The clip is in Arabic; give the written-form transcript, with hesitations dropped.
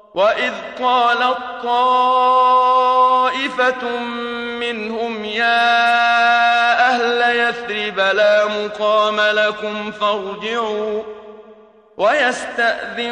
وإذ قالت طائفة منهم يا أهل يثرب لا مقام لكم فارجعوا ويستأذن